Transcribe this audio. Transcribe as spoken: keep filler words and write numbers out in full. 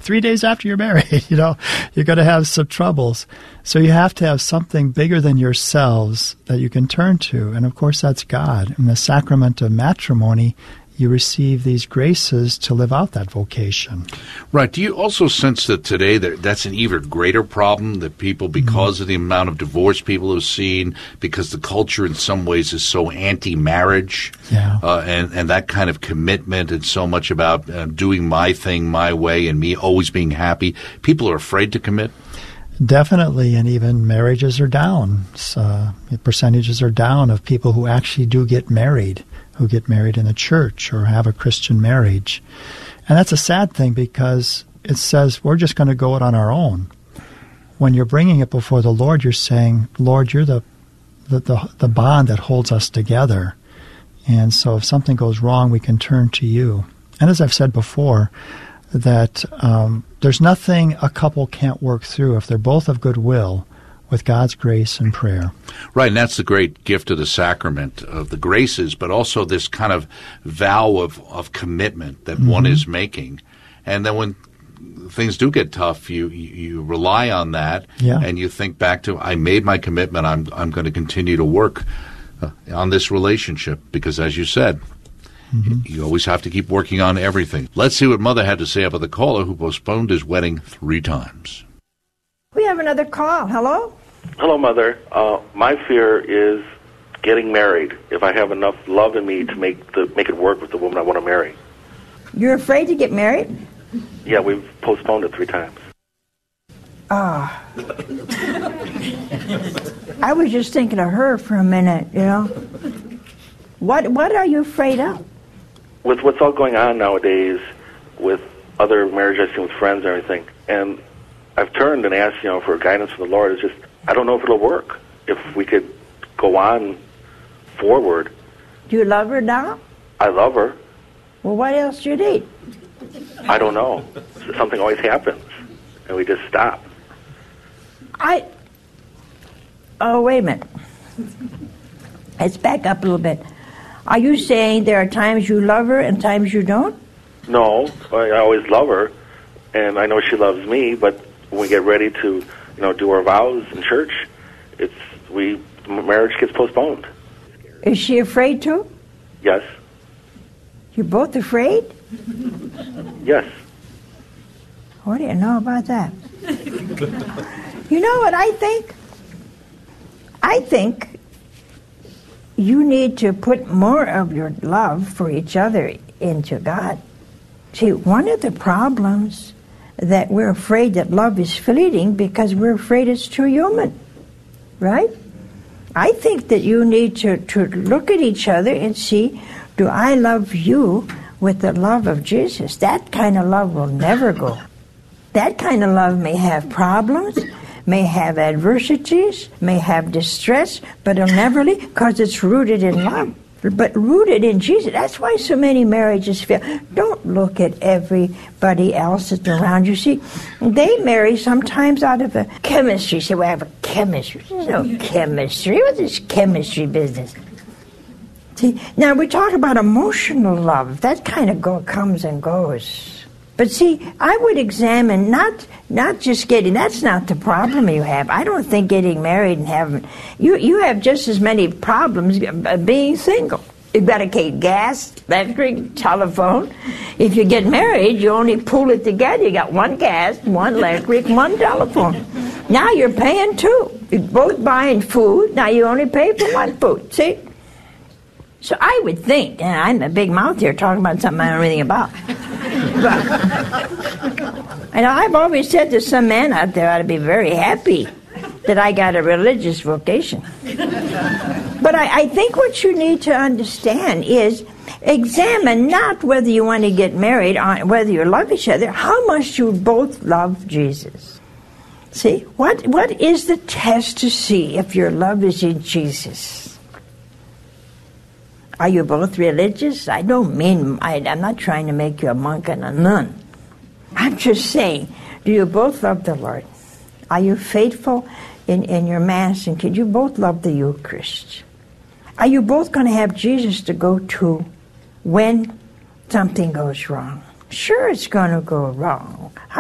three days after you're married, you know, you're going to have some troubles. So you have to have something bigger than yourselves that you can turn to. And of course, that's God. In the sacrament of matrimony, you receive these graces to live out that vocation. Right. Do you also sense that today that that's an even greater problem, that people, because mm-hmm. of the amount of divorce people have seen, because the culture in some ways is so anti-marriage, yeah. uh, and, and that kind of commitment and so much about uh, doing my thing my way and me always being happy, people are afraid to commit? Definitely, and even marriages are down. Uh, percentages are down of people who actually do get married, who get married in the church or have a Christian marriage. And that's a sad thing because it says we're just going to go it on our own. When you're bringing it before the Lord, you're saying, Lord, you're the, the, the, the bond that holds us together. And so if something goes wrong, we can turn to you. And as I've said before, that um, there's nothing a couple can't work through if they're both of goodwill with God's grace and prayer. Right, and that's the great gift of the sacrament of the graces, but also this kind of vow of, of commitment that mm-hmm. one is making. And then when things do get tough, you you rely on that, yeah. and you think back to, I made my commitment, I'm I'm going to continue to work uh, on this relationship, because as you said, mm-hmm. you always have to keep working on everything. Let's see what Mother had to say about the caller who postponed his wedding three times. We have another call. Hello? Hello, Mother. Uh, my fear is getting married, if I have enough love in me to make the make it work with the woman I want to marry. You're afraid to get married? Yeah, we've postponed it three times. Ah. I was just thinking of her for a minute, you know. What What are you afraid of? With what's all going on nowadays, with other marriages I've seen with friends and everything, and I've turned and asked, you know, for guidance from the Lord. It's just, I don't know if it'll work. If we could go on forward. Do you love her now? I love her. Well, what else do you need? I don't know. Something always happens, and we just stop. I... Oh, wait a minute. Let's back up a little bit. Are you saying there are times you love her and times you don't? No, I always love her, and I know she loves me, but when we get ready to, you know, do our vows in church, it's we marriage gets postponed. Is she afraid to? Yes. You're both afraid? Yes. What do you know about that? You know what I think? I think you need to put more of your love for each other into God. See, one of the problems that we're afraid that love is fleeting because we're afraid it's too human, right? I think that you need to, to look at each other and see, do I love you with the love of Jesus? That kind of love will never go. That kind of love may have problems, may have adversities, may have distress, but it'll never leave because it's rooted in love. But rooted in Jesus. That's why so many marriages fail. Don't look at everybody else that's around you. See, they marry sometimes out of a chemistry. Say, well, I have a chemistry. There's no chemistry. What's this chemistry business? See, now we talk about emotional love. That kind of go, comes and goes. But see, I would examine not not just getting, that's not the problem you have. I don't think getting married and having, you, you have just as many problems being single. You've got to pay gas, electric, telephone. If you get married, you only pull it together. You got one gas, one electric, one telephone. Now you're paying two. You're both buying food. Now you only pay for one food. See? So I would think, and I'm a big mouth here talking about something I don't know anything about. But, and I've always said to some man out there, ought to be very happy that I got a religious vocation. But I, I think what you need to understand is examine not whether you want to get married, or whether you love each other, how much you both love Jesus. See, what what is the test to see if your love is in Jesus? Are you both religious? I don't mean, I, I'm not trying to make you a monk and a nun. I'm just saying, do you both love the Lord? Are you faithful in, in your Mass? And could you both love the Eucharist? Are you both going to have Jesus to go to when something goes wrong? Sure, it's going to go wrong.